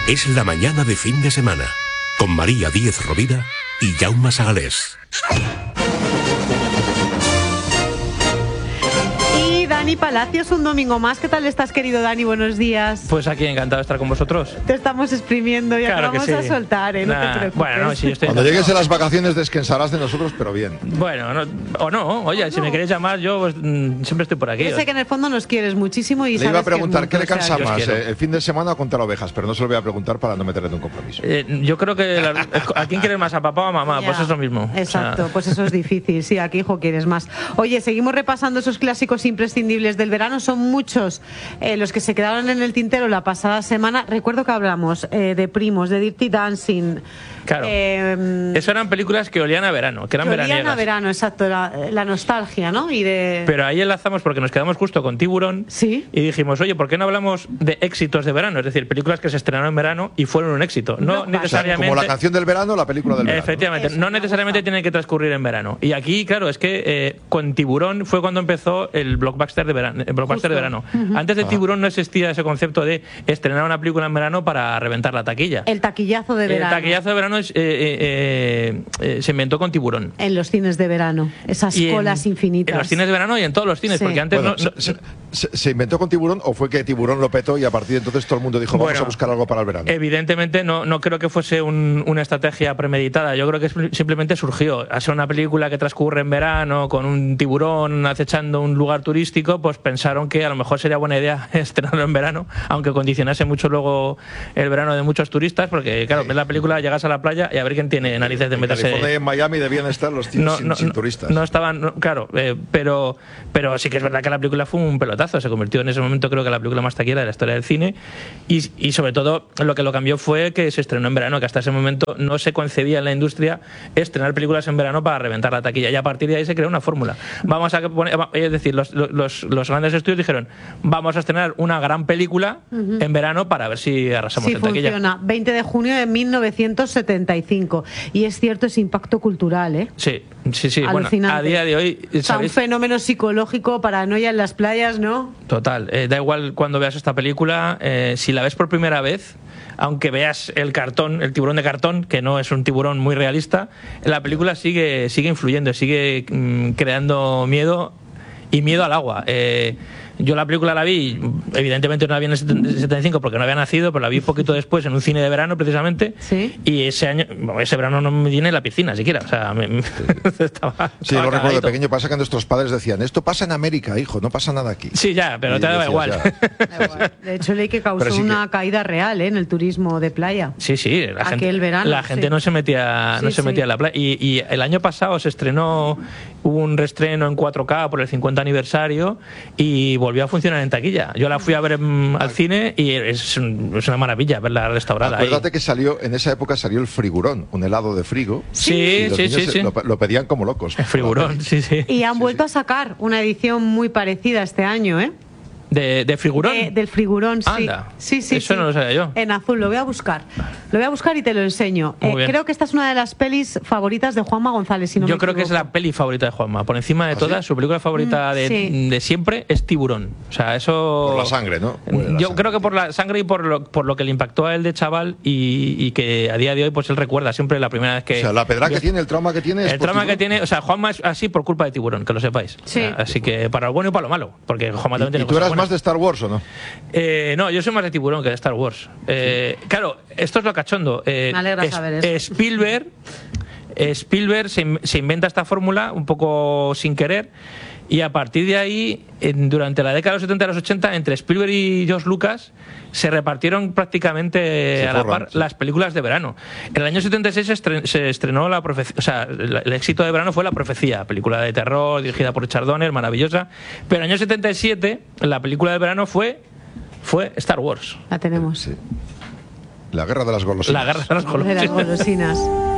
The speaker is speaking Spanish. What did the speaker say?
Es la mañana de fin de semana, con María Díez Rovira y Jaume Sagalés. Dani Palacios, un domingo más. ¿Qué tal estás, querido Dani? Buenos días. Pues aquí encantado de estar con vosotros. Te estamos exprimiendo, ya claro te vamos que sí. a soltar, ¿eh? No te preocupes. Bueno, no, sí, estoy Cuando llegues a las vacaciones descansarás de nosotros, pero bien. Bueno, o no, oye, si me queréis llamar, yo pues, siempre estoy por aquí. Yo sé que en el fondo nos quieres muchísimo y le iba a sabes preguntar, que ¿qué le cansa yo os más, quiero. el fin de semana o contar ovejas? Pero no se lo voy a preguntar para no meterle en un compromiso. Yo creo que ¿a quién quieres más? ¿A papá o a mamá? Ya, Pues eso mismo. Exacto, O sea, pues eso es difícil. Sí, ¿a qué hijo quieres más? Oye, seguimos repasando esos clásicos imprescindibles del verano. Son muchos los que se quedaron en el tintero la pasada semana. Recuerdo que hablamos de Primos, de Dirty Dancing. Claro. Eso eran películas que olían a verano, que eran veraniegas. Olían a verano, exacto, la nostalgia, ¿no? Pero ahí enlazamos porque nos quedamos justo con Tiburón. Sí. Y dijimos, oye, ¿por qué no hablamos de éxitos de verano? Es decir, películas que se estrenaron en verano y fueron un éxito. No necesariamente. Como la canción del verano, la película del verano. Efectivamente, Eso, no necesariamente tiene que transcurrir en verano. Y aquí, claro, es que con Tiburón fue cuando empezó el blockbuster de verano. Antes de Tiburón no existía ese concepto de estrenar una película en verano para reventar la taquilla. El taquillazo de verano. El taquillazo de verano se inventó con Tiburón. En los cines de verano, esas colas infinitas. En los cines de verano y en todos los cines, Sí. porque antes Bueno, ¿se inventó con Tiburón o fue que Tiburón lo petó y a partir de entonces todo el mundo dijo vamos a buscar algo para el verano? Evidentemente no creo que fuese una estrategia premeditada. Yo creo que simplemente surgió. A ser una película que transcurre en verano con un tiburón acechando un lugar turístico, pues pensaron que a lo mejor sería buena idea estrenarlo en verano, aunque condicionase mucho luego el verano de muchos turistas, porque claro, ves la película, llegas a la playa y a ver quién tiene narices de meterse. En California y en Miami debían estar los tíos sin turistas. No estaban, claro, pero sí que es verdad que la película fue un pelotazo. Se convirtió en ese momento, creo que la película más taquillera de la historia del cine. Y sobre todo, lo que lo cambió fue que se estrenó en verano, que hasta ese momento no se concebía en la industria estrenar películas en verano para reventar la taquilla. Y a partir de ahí se creó una fórmula. Vamos a poner, es decir, los grandes estudios dijeron, vamos a estrenar una gran película en verano para ver si arrasamos en taquilla. Sí, funciona. 20 de junio de 1975. Y es cierto ese impacto cultural, ¿eh? Sí. Bueno, a día de hoy... O sea, un fenómeno psicológico, paranoia en las playas, ¿no? Total. Da igual cuando veas esta película, si la ves por primera vez, aunque veas el tiburón de cartón, que no es un tiburón muy realista, la película sigue influyendo, sigue creando miedo y miedo al agua. Yo la película la vi, evidentemente no la vi en el 75 porque no había nacido, pero la vi un poquito después en un cine de verano precisamente. ¿Sí? Y ese verano no me llené la piscina siquiera. O sea, estaba Sí, lo recuerdo de cagadito. pequeño. Pasa que nuestros padres decían, esto pasa en América, hijo, no pasa nada aquí. Sí, ya, pero Y te daba decías, igual. ya. De hecho, leí que causó Pero sí una caída real, ¿eh? En el turismo de playa. Sí, Aquel verano, la gente sí. no se metía en la playa. Y el año pasado hubo un reestreno en 4K por el 50 aniversario y volvió a funcionar en taquilla. Yo la fui a ver al cine y es una maravilla verla restaurada. Acuérdate que en esa época salió el frigurón, un helado de frigo. Sí, y los niños sí. Lo pedían como locos. El frigurón, sí. Y han vuelto a sacar una edición muy parecida este año, ¿eh? ¿De frigurón? Del frigurón, sí. Anda. Sí. Eso no lo sabía yo. En azul, lo voy a buscar. Lo voy a buscar y te lo enseño. Muy bien. Creo que esta es una de las pelis favoritas de Juanma González, si no Yo me creo que es equivoco. la peli favorita de Juanma. Por encima de ¿Ah, todas, sí? su película favorita sí. de siempre es Tiburón. O sea, eso... Por la sangre, ¿no? Yo creo que por la sangre y por lo que le impactó a él de chaval y que a día de hoy pues él recuerda siempre la primera vez que... O sea, la pedra que tiene, el trauma que tiene... El trauma que tiene... O sea, Juanma es así por culpa de Tiburón, que lo sepáis. Sí. O sea, así que para lo bueno y para lo malo. Porque Juanma también tiene ¿Y tú cosas eras buenas. más de Star Wars o no? No, yo soy más de Tiburón que de Star Wars. Claro, esto es lo cachondo. Me alegra saber eso. Spielberg se inventa esta fórmula un poco sin querer y a partir de ahí, durante la década de los 70 y los 80, entre Spielberg y George Lucas se repartron prácticamente a la par las películas de verano. En el año 76 se estrenó La Profecía, o sea, el éxito de verano fue La Profecía, película de terror dirigida por Richard Donner, maravillosa, pero en el año 77 la película de verano fue Star Wars. La tenemos. Sí. La guerra de las golosinas. La guerra de las golosinas. De las golosinas.